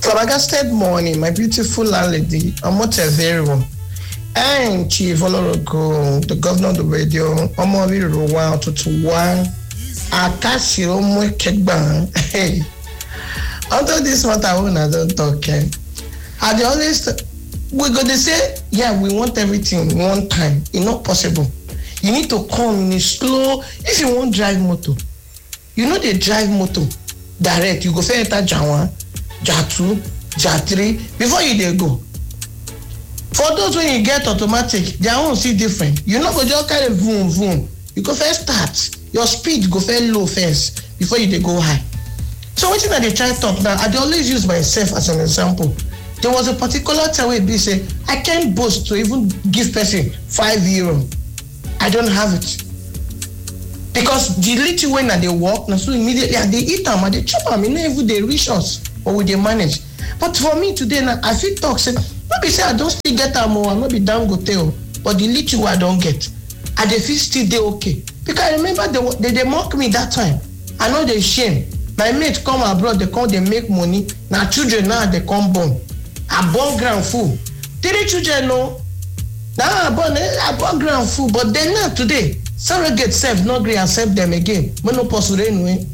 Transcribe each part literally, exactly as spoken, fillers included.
Flabbergasted morning, my beautiful landlady, Omotevero, and Chief Olorogo, the governor of the radio, Omovi Rowan, Tutuwan, Akashi Omwe Kegban. Hey, until this matter, I don't talk. Eh? I always, we're going to say, yeah, we want everything one time. It's not possible. You need to come in a slow, if you want drive motor, you know they drive motor direct, you go for enter Jawan. J two, J three, before you they go. For those when you get automatic, their own see different. You know go just carry vroom vroom. You go first start. Your speed go first low first before you they go high. So what thing that they try to talk now, I dey always use myself as an example. There was a particular time where they say, I can't boast to even give person five euro. I don't have it. Because the little when they walk, now so immediately they eat them and they chop them, you know, even they reach us. Or will they manage? But for me today, now, I feel talk say, maybe say I don't still get them more, maybe down go tell, but the little I don't get, I they feel still they okay. Because I remember they, they, they mock me that time. I know they shame. My mates come abroad, they come, they make money. Now children now they come born. I born ground full. Three children no. Now I born I born ground full, but then now today, surrogate self not agree accept them again. Menopause anyway.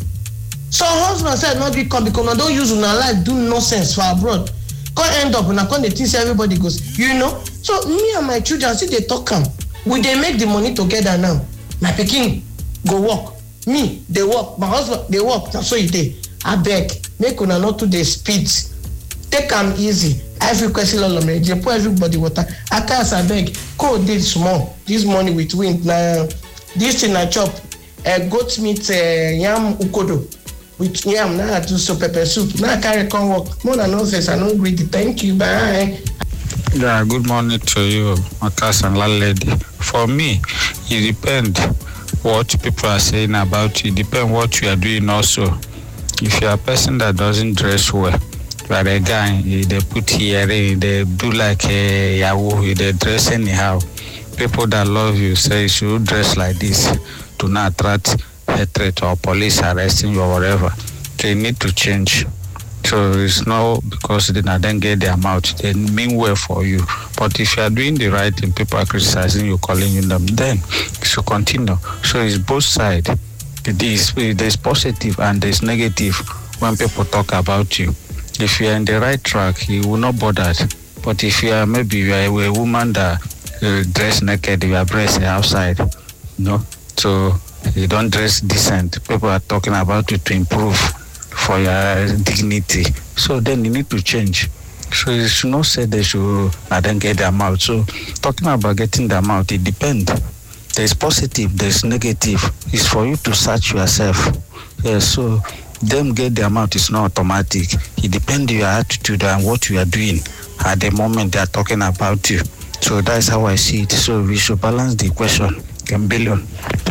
So husband said not be come because I don't use una life do nonsense for abroad. Can't end up and I can't think everybody goes, you know. So me and my children see they talk come. We they make the money together now. My pikin go work. Me, they work. My husband they work. That's so it dey. I beg, make una not to the speed. Take them easy. Every question all of me. They pour everybody water. I can't I beg. Code this small. This money with wind now. This thing I chop. Uh, goat meat uh, yam ukodo. With yam, now I do so pepper soup. Now I carry come work. More than office, I don't greedy. Thank you, bye. Yeah, good morning to you, Makas and landlady. For me, it depends what people are saying about you. It depends what you are doing also. If you are a person that doesn't dress well, you are a guy, they put earring, they do like a yahoo, they dress anyhow. People that love you say you should dress like this to not attract hatred or police arresting you or whatever. They need to change. So it's not because they don't get their mouth, they mean well for you. But if you are doing the right thing, people are criticizing you, calling you them, then you should continue. So it's both sides. There's, there's positive and there's negative when people talk about you. If you are in the right track, you will not bother. But if you are maybe you are a woman that uh, dress naked, your breasts are outside, you know, so you don't dress decent, people are talking about you to improve for your dignity. So then you need to change. So you should not say they should I don't get them out. So talking about getting them out, it depends. There's positive, there's negative. It's for you to search yourself. Yes, so them get them out is not automatic. It depends on your attitude and what you are doing at the moment they are talking about you. So that's how I see it. So we should balance the question. Kim Billion.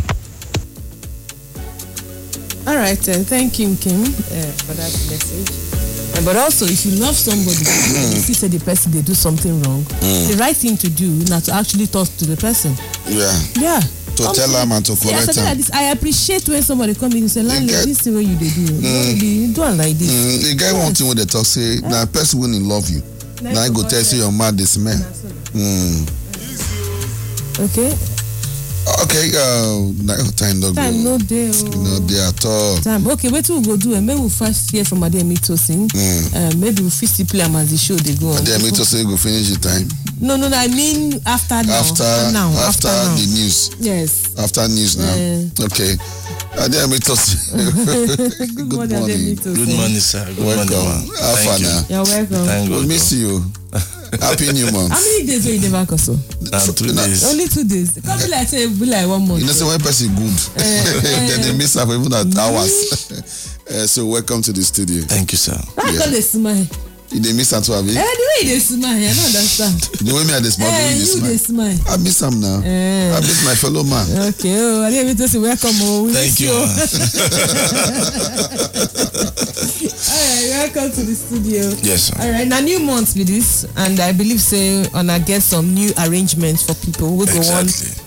All right, uh, thank you, Kim, uh, for that message. Uh, but also, if you love somebody, if you see the person they do something wrong, mm. the right thing to do now to actually talk to the person. Yeah. Yeah. To um, tell them and to correct them. Like I appreciate when somebody come in and say, "Landlord, this is the way you do. Mm. You do it like this." Mm. The guy one thing when they talk say, uh, "Now person will love you." Now I go tell you you're mad this man. Mm. Okay. Okay, uh, time no time no day, no day at all. Time. Okay, what we go do? And maybe we'll first hear from Ademi Tosin. Mm. Uh, maybe we'll first play them as the show they go on. Ademi Tosin go finish the time. No, no, no. I mean after now. After now. After, after now. the news. Yes. After news now. Uh, okay. Ademi Tosin. Good, Good morning, Ademi Tosin. Good morning, sir. Good welcome. morning, man. Thank you. You're welcome. Thank we'll miss you. Happy New Month. How many days were you never come so? Uh, two days. Only two days. It can't be like say be like one month. You know, say one person good. Uh, then they miss out even at hours. uh, so welcome to the studio. Thank you, sir. I got the smile. They miss out to have it. Eh, the way they smile, I don't understand. The way me at the smile, eh, you smile. smile. I miss him now. Eh. I miss my fellow man. Okay, oh, I didn't even say welcome. Oh, we Thank you. All right, welcome to the studio. Yes, sir. All right, now new month with this, and I believe say on I get some new arrangements for people. We go exactly. on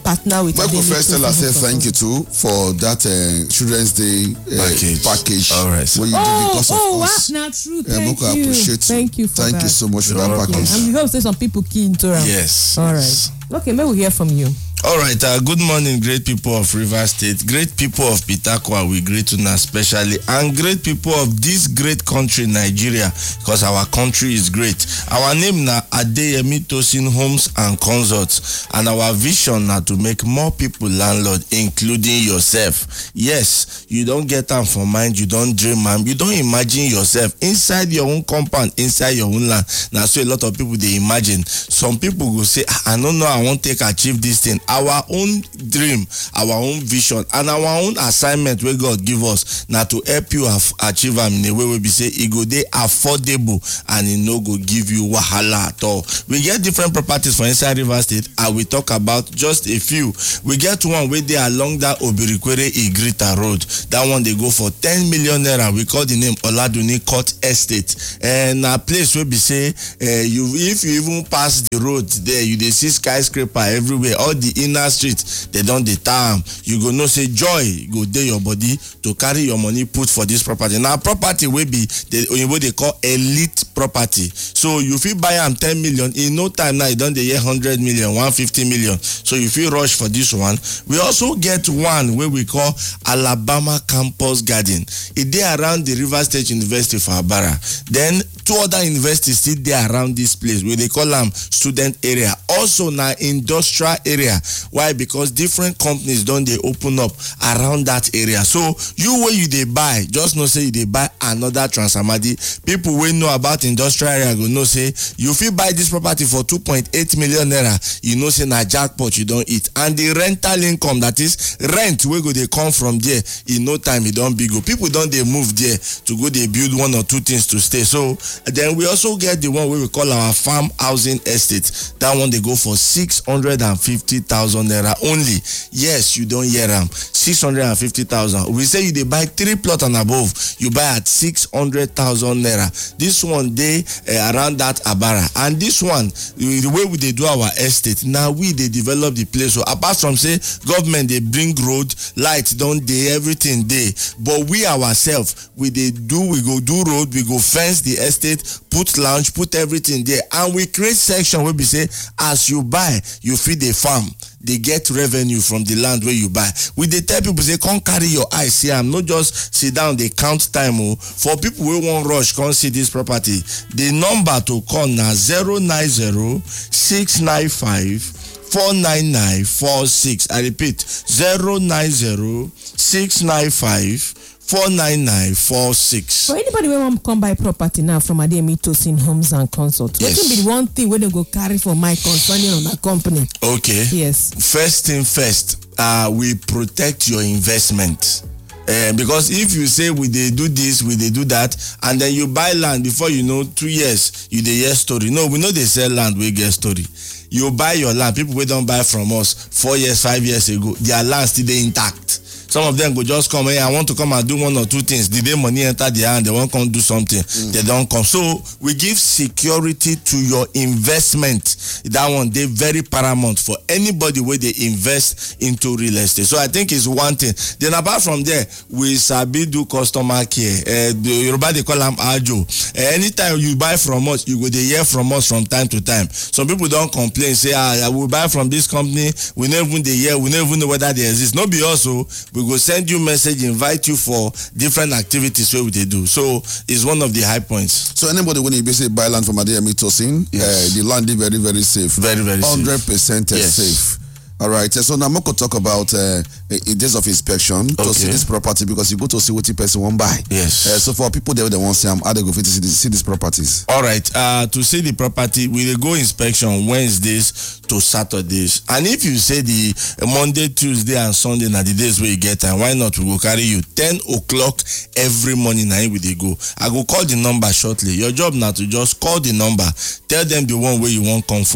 partner with. But we first tell ourselves thank you too for that uh, Children's Day uh, package. package. All right. What you oh, did because oh, of us. Oh, not true. Uh, Thank I you. appreciate you. Thank you for Thank that. you so much for You're that welcome. package. And we hope say some people key into it. Yes. All yes. right. Okay, may we hear from you. All right, uh, good morning, great people of Rivers State, great people of Pitakwa, we greet you now especially, and great people of this great country, Nigeria, because our country is great. Our name now Adeyemi Tosin Homes and Consorts, and our vision now to make more people landlord, including yourself. Yes, you don't get them from mind, you don't dream, man. You don't imagine yourself inside your own compound, inside your own land. Now, so a lot of people, they imagine. Some people will say, I don't know, I won't take achieve this thing. Our own dream, our own vision, and our own assignment where God give us now to help you have, achieve them in a way where we say it go they affordable and it no go give you wahala at all. We get different properties for inside River State, and we talk about just a few. We get one where they along that Obirikwere Igrita Road. That one they go for ten million naira. We call the name Oladuni Court Estate, and a place where we say uh, you if you even pass the road there, you they see skyscraper everywhere. All the inner streets, they don't the time. You go no say joy, go there your body to carry your money put for this property. Now property will be the what they call elite property. So you feel buy am ten million in no time now you don't the year hundred million, one fifty million. So you feel rush for this one. We also get one where we call Alabama Campus Garden. It there around the River State University for Abara. Then two other universities sit there around this place where they call them student area. Also now industrial area. Why? Because different companies don't they open up around that area. So you where you they buy, just no say they buy another Transamadi. People will know about industrial area go no say you feel buy this property for two point eight million naira. You know say na jackpot you don't eat. And the rental income, that is rent where go they come from there in no time it don't be go. People don't they move there to go they build one or two things to stay. So then we also get the one where we call our farm housing estate. That one they go for six hundred fifty thousand naira only. Yes, you don't hear them. six hundred fifty thousand. We say you they buy three plot and above, you buy at six hundred thousand naira. This one they uh, around that Abara. And this one, the way we they do our estate, now we they develop the place. So apart from say government they bring road, light, don't they, everything they. But we ourselves, we they do, we go do road, we go fence the estate, put lounge, put everything there. And we create section where we say, as you buy, you feed the farm. They get revenue from the land where you buy. We they tell people say, come carry your eyes here. I'm not just sit down, they count time. Oh. For people who won't rush, come see this property. The number to call now zero nine zero six nine five four nine nine four six. I repeat, zero nine zero six nine five four nine nine four six. For anybody who want to come buy property now from Adeyemi Tosin Homes and Consorts, yes. What can be the one thing where they go carry for my concerning on that company? Okay. Yes. First thing first, uh, we protect your investment. Uh, because if you say we they do this, we they do that, and then you buy land before you know two years, you they hear story. No, we know they sell land, we get story. You buy your land, people we don't buy from us four years, five years ago, their land still they intact. Some of them go just come, hey, I want to come and do one or two things. Did they money enter their hand? They won't come do something. Mm. They don't come. So we give security to your investment. That one, they very paramount for anybody where they invest into real estate. So I think it's one thing. Then apart from there, we sabi do customer care. Uh, the Yoruba, they call them ajo. Uh, anytime you buy from us, you go they hear from us from time to time. Some people don't complain, say, ah, I will buy from this company. We never even they hear, we never even know whether they exist. Not be also, we go send you message, invite you for different activities where they do. So it's one of the high points. So anybody when you basically buy land from Adeyemi Tosin, yes. uh, the land is very, very safe. Very, very safe. one hundred percent yes. safe. All right. So now I'm going to talk about uh, a days of inspection to okay. see this property, because you go to see what the person won't buy. Yes. Uh, so for people there, they want to see, how they go fit to see, this, see these properties. All right. Uh, to see the property, we will go inspection Wednesdays to Saturdays. And if you say the uh, Monday, Tuesday, and Sunday are the days where you get time, why not we go carry you ten o'clock every morning? Now we they go. I go call the number shortly. Your job now to just call the number, tell them the one where you want come for.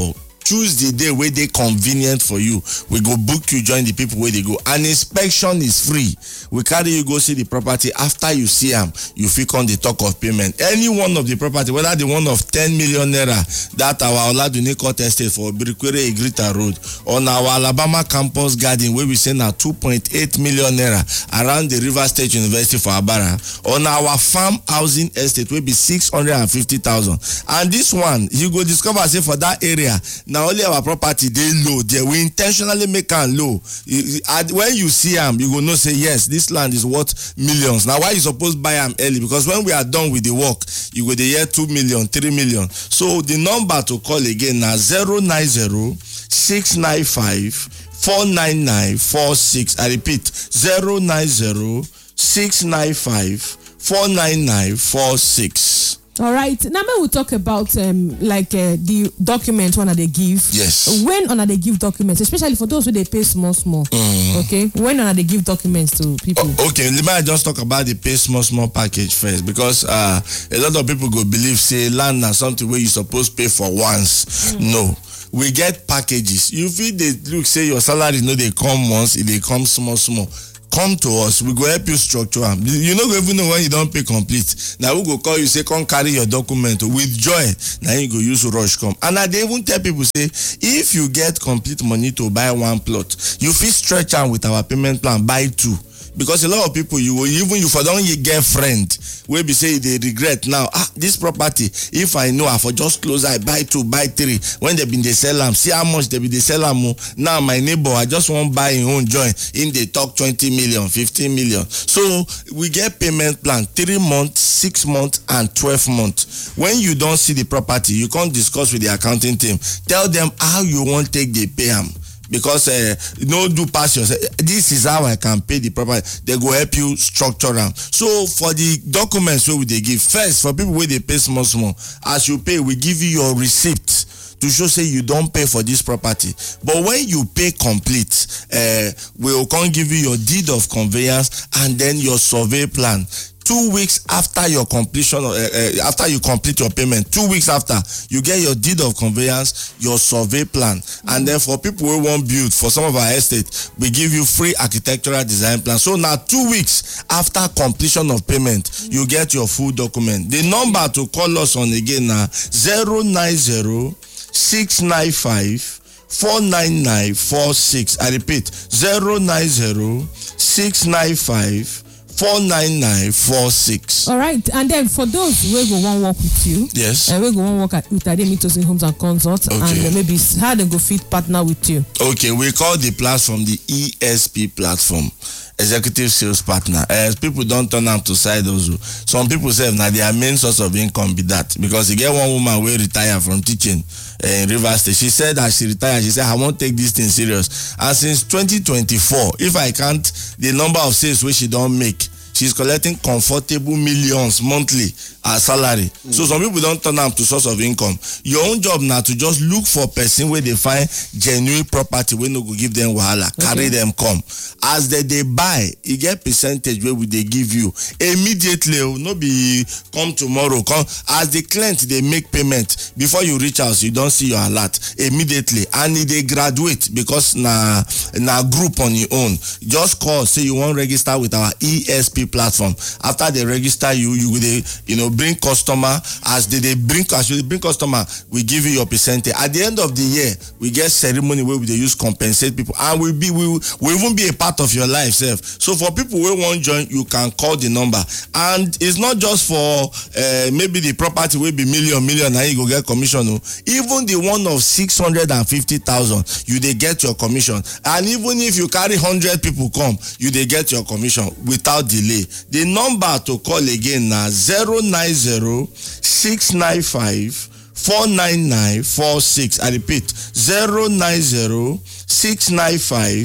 choose the day where they convenient for you. We go book you, join the people where they go. And inspection is free. We carry you go see the property. After you see them, you feel on the talk of payment. Any one of the property, whether the one of ten million naira that our Oladuni Court Estate for Birikwere Igrita Road, on our Alabama campus garden where we send our two point eight million naira around the River State University for Abara, on our farm housing estate will be six hundred fifty thousand. And this one, you go discover, say for that area, now only our property they low there. We intentionally make them low. When you see them, you go know say yes, this land is worth millions. Now why you supposed to buy them early? Because when we are done with the work, you go the year two million, three million. So the number to call again now zero nine zero six nine five four nine nine four six. I repeat zero nine zero six nine five four nine nine four six. All right. Now we'll talk about um like uh, the document one they give. Yes. When on they give documents, especially for those who they pay small small. Mm. Okay. When on they give documents to people. Oh, okay. Let me just talk about the pay small small package first, because uh, a lot of people go believe say land is something where you supposed to pay for once. Mm. No. We get packages. You feel they look say your salary no they come once, if they come small small. Come to us, we go help you structure them. You no go even know when you don't pay complete. Now we go call you, say come carry your document with joy. Now you go use rush come. And I they even tell people say if you get complete money to buy one plot, you fit stretch out with our payment plan, buy two. Because a lot of people, you will even you for don't you get friend where be say they regret now. Ah, this property, if I know I for just close, I buy two, buy three. When they been they sell them, see how much they be they sell them. Now my neighbor, I just want buy his own joint. In they talk twenty million, fifteen million. So we get payment plan three months, six months, and twelve months. When you don't see the property, you can't discuss with the accounting team. Tell them how you want take the pay them. Because uh, no do pass yourself. This is how I can pay the property. They go help you structure them. So for the documents, what would they give? First, for people where they pay small small, as you pay, we give you your receipt to show say you don't pay for this property. But when you pay complete, uh, we will come give you your deed of conveyance and then your survey plan. Two weeks after your completion, uh, uh, after you complete your payment, two weeks after, you get your deed of conveyance, your survey plan. Mm-hmm. And then for people who won't build, for some of our estate, we give you free architectural design plan. So now two weeks after completion of payment, mm-hmm. you get your full document. The number to call us on again now, zero nine zero six nine five four nine nine four six. I repeat, zero nine zero six nine five four nine nine four six. All right, and then for those who go one work with you, yes, and uh, we go one work at, with Ademitosin Homes and Consults, okay. and uh, maybe how they go fit partner with you. Okay, we call the platform the E S P platform, executive sales partner. As uh, people don't turn up to side also. Some people say now their main source of income be that, because you get one woman will retire from teaching uh, in River State. She said that she retired. She said I won't take this thing serious. And since twenty twenty-four, if I count the number of sales which she don't make, she's collecting comfortable millions monthly as salary. Mm. So some people don't turn up to source of income. Your own job now to just look for person where they find genuine property where no go give them wahala, okay. carry them come. As they, they buy, you get percentage where they give you immediately. No be come tomorrow. Come as the client they make payment before you reach out, you don't see your alert immediately, and they graduate because na na group on your own. Just call, say you want register with our E S P platform. After they register you, you will they, you know bring customer. As they, they bring as you bring customer, we give you your percentage. At the end of the year, we get ceremony where we they use compensate people, and we be we we even be a part of your life self. So for people who want join, you can call the number, and it's not just for uh, maybe the property will be million million and you go get commission. No. Even the one of six hundred and fifty thousand, you they get your commission, and even if you carry hundred people come, you they get your commission without delay. The number to call again now zero nine zero six nine five four nine nine four six. I repeat, zero nine zero six nine five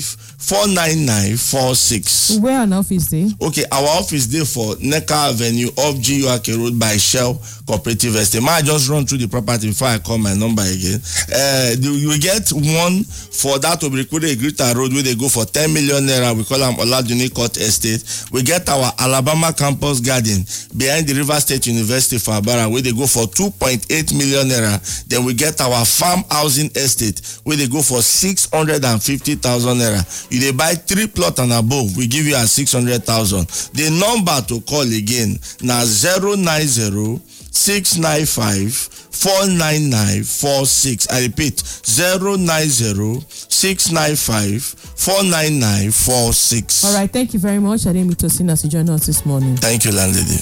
four nine nine four six. Where an office dey? Okay, our office dey for Neka Avenue off G U A K Road by Shell Cooperative Estate. May I just run through the property before I call my number again? Uh, you will get one for that Obrikude Grita Road where they go for ten million naira. We call them Oladuni Court Estate. We get our Alabama Campus Garden behind the River State University for Abara where they go for two point eight million naira. Then we get our Farm Housing Estate where they go for six hundred fifty thousand naira. You they buy three plot and above, we give you a six hundred thousand. The number to call again now zero nine zero six nine five four nine nine four six. I repeat zero nine zero six nine five four nine nine four six. All right, thank you very much. Ademi Tosina to join us this morning. Thank you, landlady.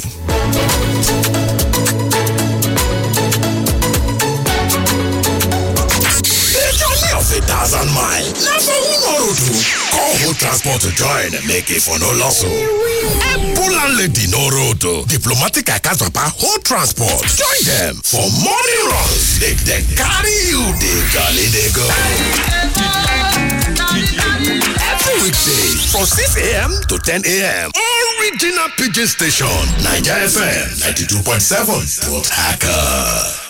A thousand mile. Now for who know do? Call who transport to join and make it for no loss. Ebola lady no road. Diplomatic Aka's papa whole transport. Join them for morning runs. They, they carry you. They gully they go. Every weekday from six a.m. to ten a.m. Original Pigeon Station. Niger F M ninety-two point seven. Port Hacker.